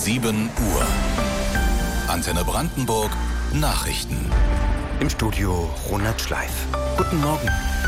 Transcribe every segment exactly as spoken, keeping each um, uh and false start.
sieben Uhr. Antenne Brandenburg Nachrichten. Im Studio Ronald Schleif. Guten Morgen.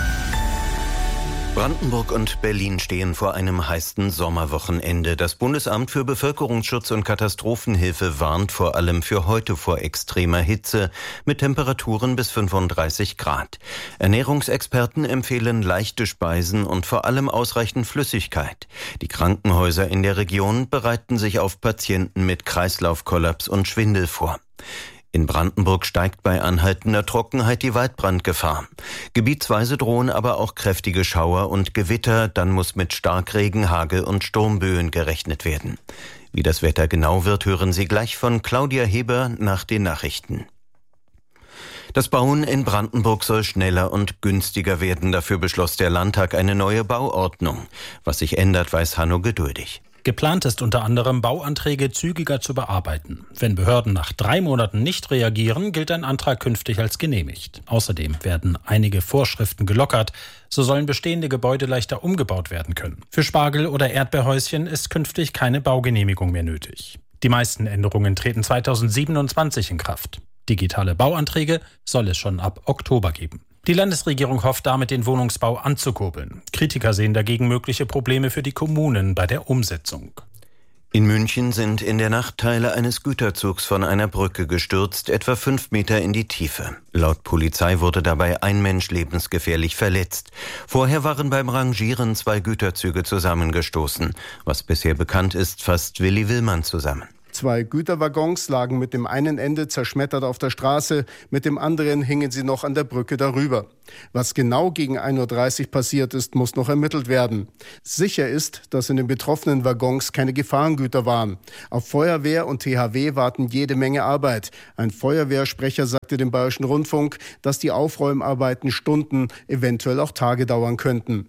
Brandenburg und Berlin stehen vor einem heißen Sommerwochenende. Das Bundesamt für Bevölkerungsschutz und Katastrophenhilfe warnt vor allem für heute vor extremer Hitze mit Temperaturen bis fünfunddreißig Grad. Ernährungsexperten empfehlen leichte Speisen und vor allem ausreichend Flüssigkeit. Die Krankenhäuser in der Region bereiten sich auf Patienten mit Kreislaufkollaps und Schwindel vor. In Brandenburg steigt bei anhaltender Trockenheit die Waldbrandgefahr. Gebietsweise drohen aber auch kräftige Schauer und Gewitter, dann muss mit Starkregen, Hagel und Sturmböen gerechnet werden. Wie das Wetter genau wird, hören Sie gleich von Claudia Heber nach den Nachrichten. Das Bauen in Brandenburg soll schneller und günstiger werden. Dafür beschloss der Landtag eine neue Bauordnung. Was sich ändert, weiß Hanno Geduldig. Geplant ist unter anderem, Bauanträge zügiger zu bearbeiten. Wenn Behörden nach drei Monaten nicht reagieren, gilt ein Antrag künftig als genehmigt. Außerdem werden einige Vorschriften gelockert. So sollen bestehende Gebäude leichter umgebaut werden können. Für Spargel- oder Erdbeerhäuschen ist künftig keine Baugenehmigung mehr nötig. Die meisten Änderungen treten zweitausendsiebenundzwanzig in Kraft. Digitale Bauanträge soll es schon ab Oktober geben. Die Landesregierung hofft damit, den Wohnungsbau anzukurbeln. Kritiker sehen dagegen mögliche Probleme für die Kommunen bei der Umsetzung. In München sind in der Nacht Teile eines Güterzugs von einer Brücke gestürzt, etwa fünf Meter in die Tiefe. Laut Polizei wurde dabei ein Mensch lebensgefährlich verletzt. Vorher waren beim Rangieren zwei Güterzüge zusammengestoßen. Was bisher bekannt ist, fasst Willi Willmann zusammen. Zwei Güterwaggons lagen mit dem einen Ende zerschmettert auf der Straße, mit dem anderen hingen sie noch an der Brücke darüber. Was genau gegen ein Uhr dreißig passiert ist, muss noch ermittelt werden. Sicher ist, dass in den betroffenen Waggons keine Gefahrengüter waren. Auf Feuerwehr und T H W warten jede Menge Arbeit. Ein Feuerwehrsprecher sagte dem Bayerischen Rundfunk, dass die Aufräumarbeiten Stunden, eventuell auch Tage dauern könnten.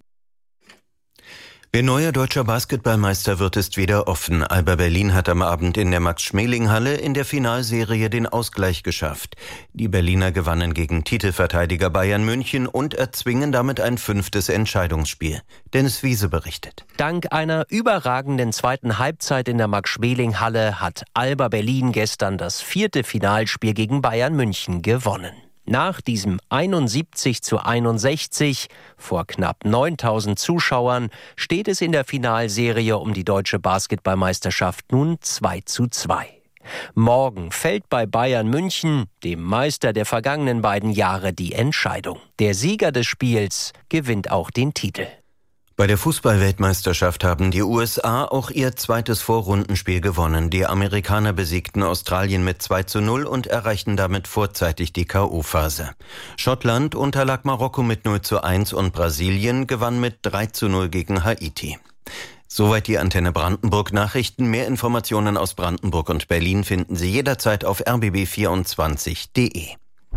Wer neuer deutscher Basketballmeister wird, ist wieder offen. Alba Berlin hat am Abend in der Max-Schmeling-Halle in der Finalserie den Ausgleich geschafft. Die Berliner gewannen gegen Titelverteidiger Bayern München und erzwingen damit ein fünftes Entscheidungsspiel. Dennis Wiese berichtet. Dank einer überragenden zweiten Halbzeit in der Max-Schmeling-Halle hat Alba Berlin gestern das vierte Finalspiel gegen Bayern München gewonnen. Nach diesem einundsiebzig zu einundsechzig vor knapp neuntausend Zuschauern steht es in der Finalserie um die deutsche Basketballmeisterschaft nun zwei zu zwei. Morgen fällt bei Bayern München, dem Meister der vergangenen beiden Jahre, die Entscheidung. Der Sieger des Spiels gewinnt auch den Titel. Bei der Fußball-Weltmeisterschaft haben die U S A auch ihr zweites Vorrundenspiel gewonnen. Die Amerikaner besiegten Australien mit zwei zu null und erreichten damit vorzeitig die K O-Phase. Schottland unterlag Marokko mit null zu eins und Brasilien gewann mit drei zu null gegen Haiti. Soweit die Antenne Brandenburg Nachrichten. Mehr Informationen aus Brandenburg und Berlin finden Sie jederzeit auf r b b vierundzwanzig punkt d e.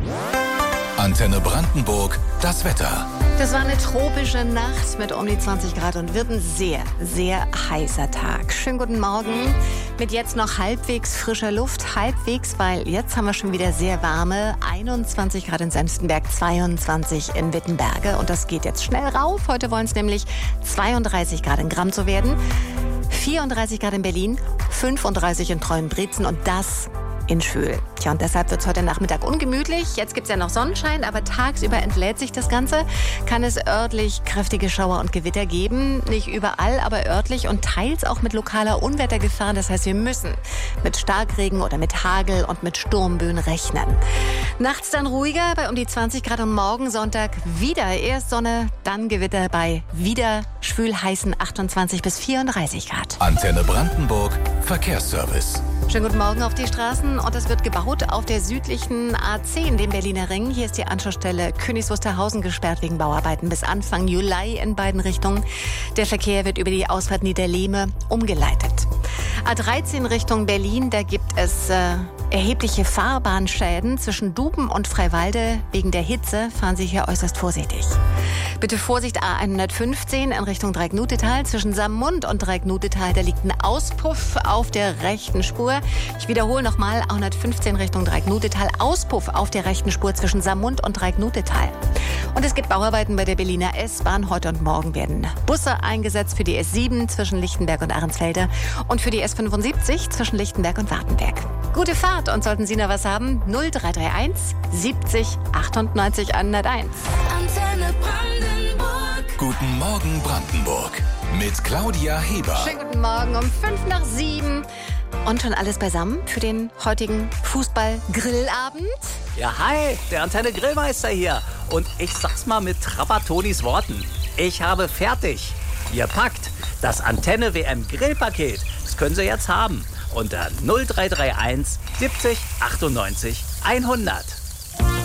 Antenne Brandenburg, das Wetter. Das war eine tropische Nacht mit um die zwanzig Grad und wird ein sehr, sehr heißer Tag. Schönen guten Morgen mit jetzt noch halbwegs frischer Luft. Halbwegs, weil jetzt haben wir schon wieder sehr warme einundzwanzig Grad in Senftenberg, zweiundzwanzig in Wittenberge. Und das geht jetzt schnell rauf. Heute wollen es nämlich zweiunddreißig Grad in Gramm zu werden. vierunddreißig Grad in Berlin, fünfunddreißig in Treuenbrietzen und das in Schwül. Tja, und deshalb wird es heute Nachmittag ungemütlich. Jetzt gibt es ja noch Sonnenschein, aber tagsüber entlädt sich das Ganze. Kann es örtlich kräftige Schauer und Gewitter geben. Nicht überall, aber örtlich und teils auch mit lokaler Unwettergefahr. Das heißt, wir müssen mit Starkregen oder mit Hagel und mit Sturmböen rechnen. Nachts dann ruhiger bei um die zwanzig Grad und morgen Sonntag wieder erst Sonne, dann Gewitter bei wieder schwül heißen achtundzwanzig bis vierunddreißig Grad. Antenne Brandenburg, Verkehrsservice. Schönen guten Morgen auf die Straßen und es wird gebaut auf der südlichen A zehn, dem Berliner Ring. Hier ist die Anschlussstelle Königs Wusterhausen gesperrt wegen Bauarbeiten bis Anfang Juli in beiden Richtungen. Der Verkehr wird über die Ausfahrt Niederlehme umgeleitet. A dreizehn Richtung Berlin, da gibt es äh, erhebliche Fahrbahnschäden zwischen Duben und Freiwalde. Wegen der Hitze fahren Sie hier äußerst vorsichtig. Bitte Vorsicht, A hundertfünfzehn in Richtung Dreiecknutetal. Zwischen Saarmund und Dreiecknutetal, da liegt ein Auspuff auf der rechten Spur. Ich wiederhole nochmal, A hundertfünfzehn Richtung Dreiecknutetal. Auspuff auf der rechten Spur zwischen Saarmund und Dreiecknutetal. Und es gibt Bauarbeiten bei der Berliner S-Bahn. Heute und morgen werden Busse eingesetzt für die S sieben zwischen Lichtenberg und Ahrensfelde und für die S fünfundsiebzig zwischen Lichtenberg und Wartenberg. Gute Fahrt, und sollten Sie noch was haben, null drei drei eins siebzig achtundneunzig hunderteins. Antenne Brandenburg. Guten Morgen Brandenburg. Mit Claudia Heber. Schönen guten Morgen um fünf nach sieben. Und schon alles beisammen für den heutigen Fußball-Grillabend? Ja, hi, der Antenne-Grillmeister hier. Und ich sag's mal mit Trappatonis Worten. Ich habe fertig. Ihr packt das Antenne-W M-Grillpaket. Das können Sie jetzt haben. Unter null drei drei eins siebzig achtundneunzig hundert.